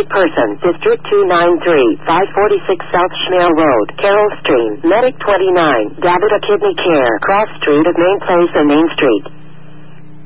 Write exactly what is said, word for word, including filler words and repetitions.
Wanted person, District two ninety-three, five forty-six South Schmeal Road, Carroll Stream, Medic twenty-nine, Davida Kidney Care, Cross Street of Main Place and Main Street.